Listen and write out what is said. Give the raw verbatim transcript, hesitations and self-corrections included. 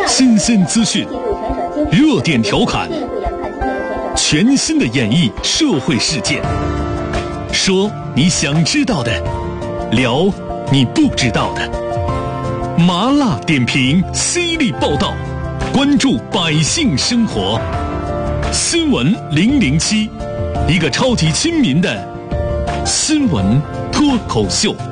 新鲜资讯，热点调侃，全新的演绎社会事件，说你想知道的，聊你不知道的。麻辣点评，犀利报道，关注百姓生活。新闻零零七，一个超级亲民的新闻脱口秀。